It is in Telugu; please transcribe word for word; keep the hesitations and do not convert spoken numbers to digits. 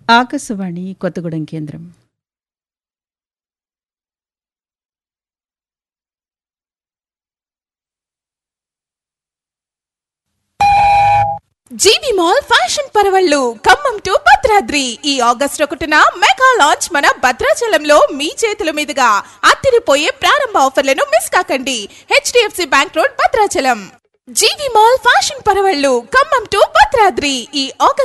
ఆకాశవాణి కొత్తగూడెం కేంద్రం. జీవి మాల్ ఫ్యాషన్ పరవళ్ళు ఖమ్మం టు భద్రాద్రి ఈ ఆగస్టు ఒకటిన మెగా లాంచ్ మన భద్రాచలంలో మీ చేతుల మీదుగా అత్తిరిపోయే ప్రారంభ ఆఫర్లను మిస్ కాకండి. HDFC bank road Bhadrachalam. జీవి మాల్ ఫ్యాషన్ పరవళ్ళు ఖమ్మం టు భద్రాద్రి ఈ ఆగస్టు